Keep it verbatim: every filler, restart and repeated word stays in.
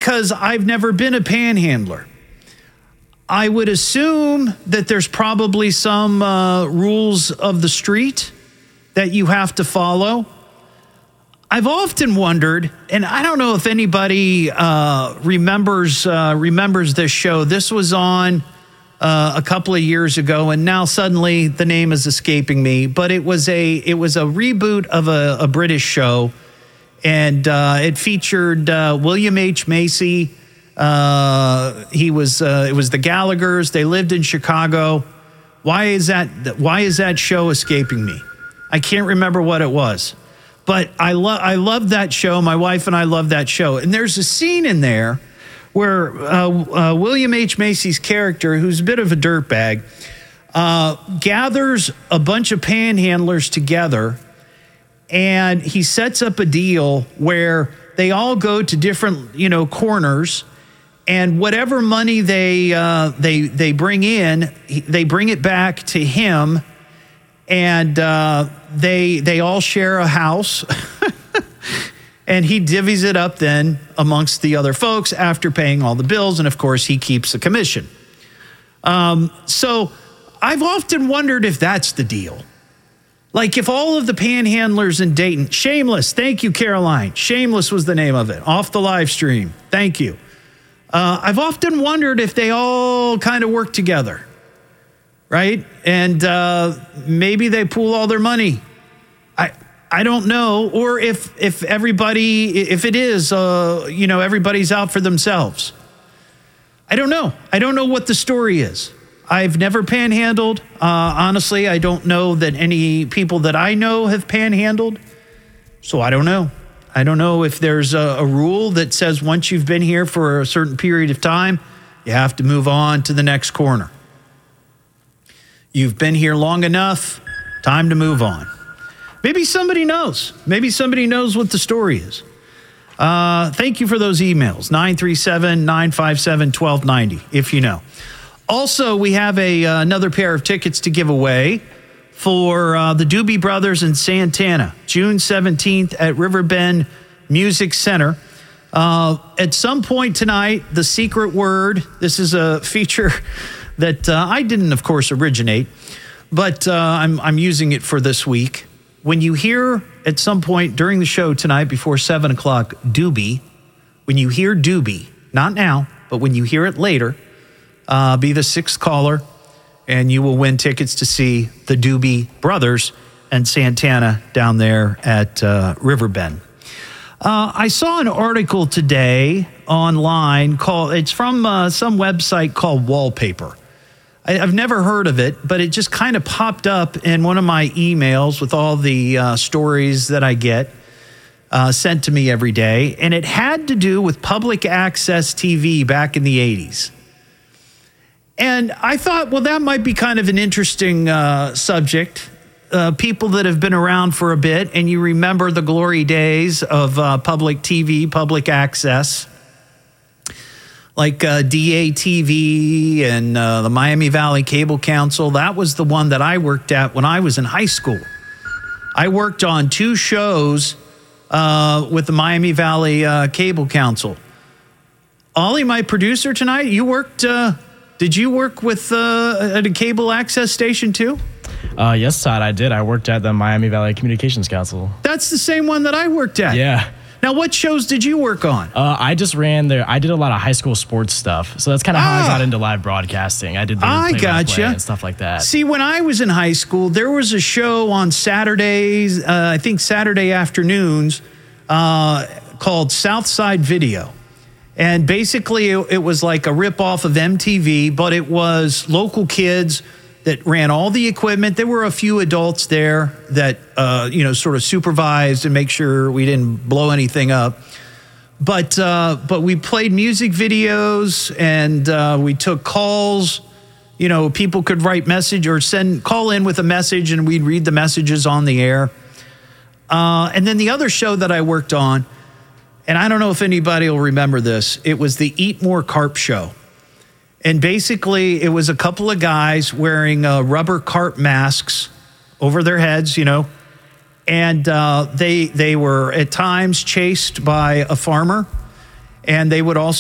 because I've never been a panhandler. I would assume that there's probably some uh, rules of the street that you have to follow. I've often wondered, and I don't know if anybody uh, remembers uh, remembers this show. This was on uh, a couple of years ago, and now suddenly the name is escaping me. But it was a it was a reboot of a, a British show, and uh, it featured uh, William H. Macy. Uh, he was uh, it was the Gallaghers. They lived in Chicago. Why is that? Why is that show escaping me? I can't remember what it was, but I love I love that show. My wife and I love that show. And there's a scene in there where uh, uh, William H. Macy's character, who's a bit of a dirtbag, uh, gathers a bunch of panhandlers together, and he sets up a deal where they all go to different, you know, corners. And whatever money they uh, they they bring in, they bring it back to him, and uh, they they all share a house, and he divvies it up then amongst the other folks after paying all the bills, and of course he keeps the commission. Um, so I've often wondered if that's the deal. Like if all of the panhandlers in Dayton, Shameless, thank you, Caroline. Shameless was the name of it, off the live stream. Thank you. Uh, I've often wondered if they all kind of work together, right? And uh, maybe they pool all their money. I I don't know. Or if if everybody, if it is, uh, you know, everybody's out for themselves. I don't know. I don't know what the story is. I've never panhandled. Uh, honestly, I don't know that any people that I know have panhandled. So I don't know. I don't know if there's a, a rule that says once you've been here for a certain period of time, you have to move on to the next corner. You've been here long enough, time to move on. Maybe somebody knows. Maybe somebody knows what the story is. Uh, thank you for those emails, nine three seven, nine five seven, one two nine zero, if you know. Also, we have a uh, another pair of tickets to give away for uh, the Doobie Brothers in Santana, June seventeenth at Riverbend Music Center. Uh, at some point tonight, the secret word, this is a feature that uh, I didn't, of course, originate, but uh, I'm, I'm using it for this week. When you hear at some point during the show tonight before seven o'clock, Doobie, when you hear Doobie, not now, but when you hear it later, uh, be the sixth caller, and you will win tickets to see the Doobie Brothers and Santana down there at uh, Riverbend. Uh, I saw an article today online called, it's from uh, some website called Wallpaper. I, I've never heard of it, but it just kind of popped up in one of my emails with all the uh, stories that I get uh, sent to me every day. And it had to do with public access T V back in the eighties. And I thought, well, that might be kind of an interesting uh, subject. Uh, people that have been around for a bit, and you remember the glory days of uh, public T V, public access, like uh, D A T V and uh, the Miami Valley Cable Council. That was the one that I worked at when I was in high school. I worked on two shows uh, with the Miami Valley uh, Cable Council. Ollie, my producer tonight, you worked... Uh, Did you work with uh, at a cable access station too? Uh, yes, Todd, I did. I worked at the Miami Valley Communications Council. That's the same one that I worked at. Yeah. Now, what shows did you work on? Uh, I just ran there. I did a lot of high school sports stuff. So that's kind of how ah, I got into live broadcasting. I did the I gotcha. and stuff like that. See, when I was in high school, there was a show on Saturdays, uh, I think Saturday afternoons, uh, called Southside Video. And basically, it, it was like a ripoff of M T V, but it was local kids that ran all the equipment. There were a few adults there that, uh, you know, sort of supervised and make sure we didn't blow anything up. But uh, but we played music videos, and uh, we took calls. You know, people could write message or send call in with a message, and we'd read the messages on the air. Uh, and then the other show that I worked on, and I don't know if anybody will remember this, it was the Eat More Carp Show. And basically, it was a couple of guys wearing uh, rubber carp masks over their heads, you know, and uh, they they were at times chased by a farmer, and they would also